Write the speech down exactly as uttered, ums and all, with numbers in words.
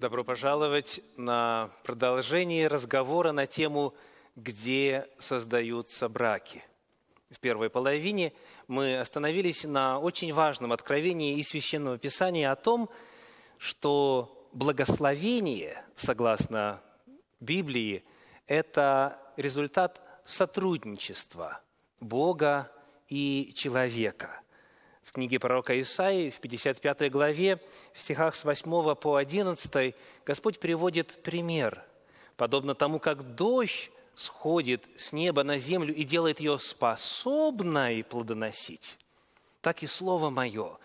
Добро пожаловать на продолжение разговора на тему «Где создаются браки?». В первой половине мы остановились на очень важном откровении из Священного Писания о том, что благословение, согласно Библии, это результат сотрудничества Бога и человека. В книге пророка Исаии, в пятьдесят пятой главе, в стихах с восьмого по одиннадцатый, Господь приводит пример. Подобно тому, как дождь сходит с неба на землю и делает ее способной плодоносить, так и Слово Мое,